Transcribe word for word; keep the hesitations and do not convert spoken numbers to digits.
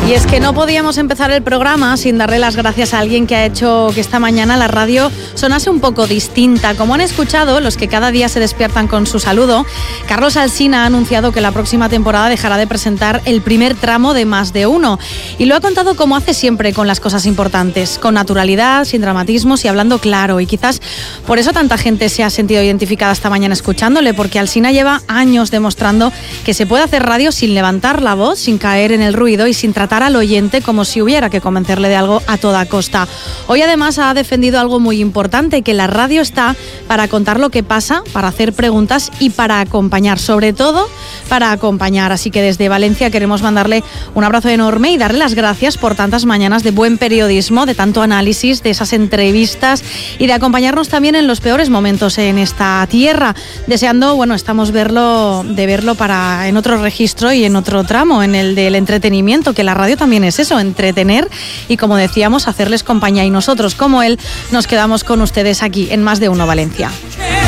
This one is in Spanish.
Y es que no podíamos empezar el programa sin darle las gracias a alguien que ha hecho que esta mañana la radio sonase un poco distinta. Como han escuchado, los que cada día se despiertan con su saludo, Carlos Alsina ha anunciado que la próxima temporada dejará de presentar el primer tramo de Más de Uno. Y lo ha contado como hace siempre con las cosas importantes, con naturalidad, sin dramatismos y hablando claro. Y quizás por eso tanta gente se ha sentido identificada esta mañana escuchándole, porque Alsina lleva años demostrando que se puede hacer radio sin levantar la voz, sin caer en el ruido y sin tratar al oyente como si hubiera que convencerle de algo a toda costa. Hoy además ha defendido algo muy importante, que la radio está para contar lo que pasa, para hacer preguntas y para acompañar, sobre todo para acompañar. Así que desde Valencia queremos mandarle un abrazo enorme y darle las gracias por tantas mañanas de buen periodismo, de tanto análisis, de esas entrevistas y de acompañarnos también en los peores momentos en esta tierra. Deseando, bueno, estamos verlo, de verlo para en otro registro y en otro tramo, en el del entretenimiento, que la radio también es eso, entretener y, como decíamos, hacerles compañía. Y nosotros, como él, nos quedamos con ustedes aquí en Más de Uno Valencia.